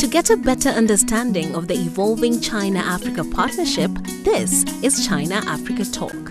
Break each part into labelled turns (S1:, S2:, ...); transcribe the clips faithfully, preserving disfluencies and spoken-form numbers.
S1: To get a better understanding of the evolving China-Africa partnership, this is China-Africa Talk.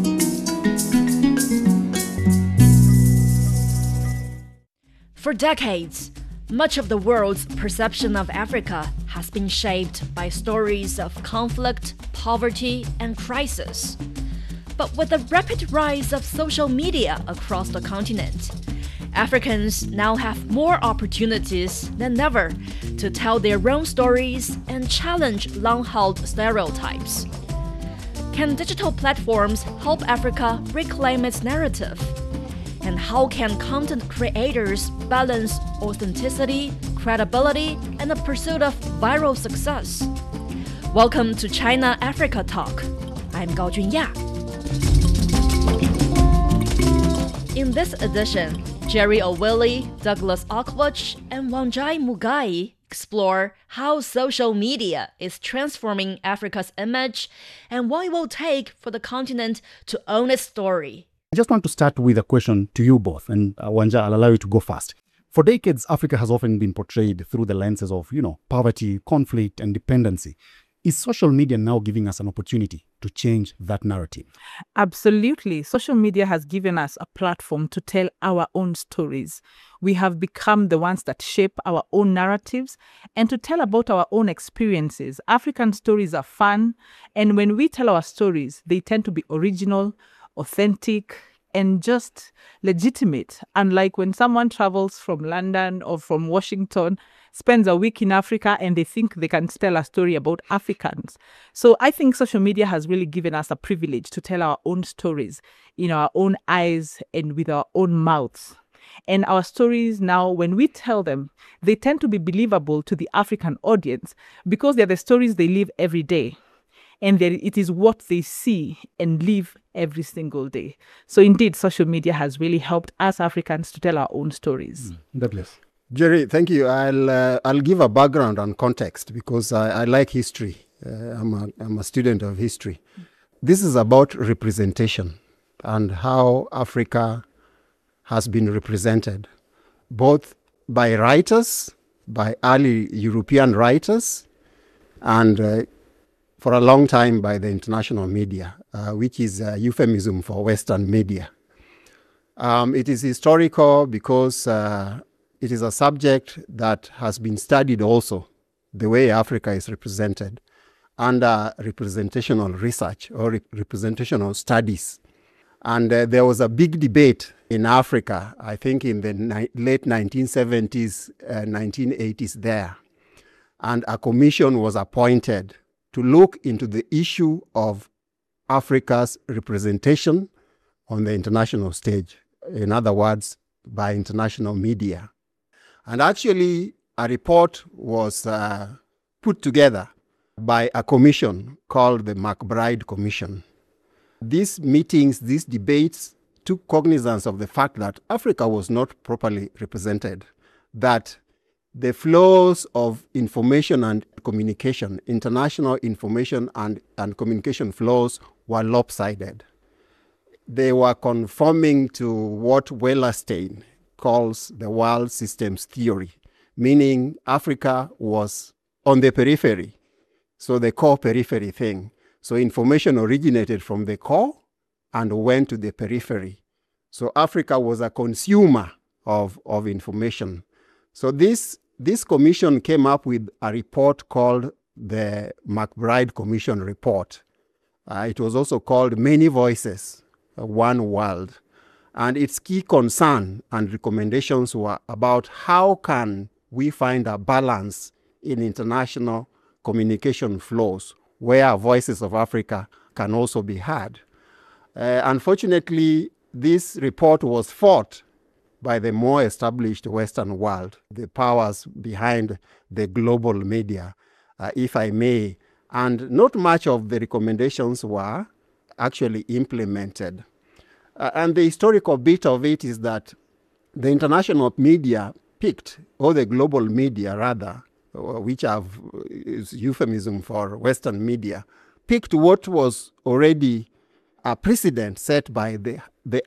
S2: For decades, much of the world's perception of Africa has been shaped by stories of conflict, poverty, and crisis. But with the rapid rise of social media across the continent, Africans now have more opportunities than ever to tell their own stories and challenge long-held stereotypes. Can digital platforms help Africa reclaim its narrative? And how can content creators balance authenticity, credibility, and the pursuit of viral success? Welcome to China-Africa Talk. I'm Gao Junya. In this edition, Jerry Owili, Douglas Aukwuch, and Wangjai Mugai explore how social media is transforming Africa's image and what it will take for the continent to own its story.
S3: I just want to start with a question to you both, and uh, Wanja, I'll allow you to go first. For decades, Africa has often been portrayed through the lenses of, you know, poverty, conflict, and dependency. Is social media now giving us an opportunity to change that narrative?
S4: Absolutely. Social media has given us a platform to tell our own stories. We have become the ones that shape our own narratives and to tell about our own experiences. African stories are fun, and when we tell our stories, they tend to be original, authentic, and just legitimate. Unlike when someone travels from London or from Washington, spends a week in Africa, and they think they can tell a story about Africans. So I think social media has really given us a privilege to tell our own stories in our own eyes and with our own mouths. And our stories now, when we tell them, they tend to be believable to the African audience because they're the stories they live every day. And it is what they see and live every single day. So indeed, social media has really helped us Africans to tell our own stories.
S3: Mm. Douglas.
S5: Jerry, thank you. I'll uh, I'll give a background and context because I, I like history. Uh, I'm a I'm a student of history. This is about representation and how Africa has been represented, both by writers, by early European writers, and uh, for a long time by the international media, uh, which is a euphemism for Western media. Um, it is historical because uh, it is a subject that has been studied also, the way Africa is represented, under representational research or rep representational studies. And uh, there was a big debate in Africa, I think in the ni late nineteen seventies, uh, nineteen eighties there. And a commission was appointed to look into the issue of Africa's representation on the international stage. In other words, by international media. And actually, a report was uh, put together by a commission called the MacBride Commission. These meetings, these debates took cognizance of the fact that Africa was not properly represented, that the flows of information and communication, international information and, and communication flows were lopsided. They were conforming to what Wallerstein calls the world systems theory, meaning Africa was on the periphery, so the core periphery thing. So information originated from the core and went to the periphery. So Africa was a consumer of, of information. So this, this commission came up with a report called the MacBride Commission Report. Uh, it was also called Many Voices, One World. And its key concern and recommendations were about how can we find a balance in international communication flows where voices of Africa can also be heard. Uh, unfortunately, this report was fought by the more established Western world, the powers behind the global media, uh, if I may. And not much of the recommendations were actually implemented. Uh, and the historical bit of it is that the international media picked, or the global media rather, which have, is euphemism for Western media, picked what was already a precedent set by the, the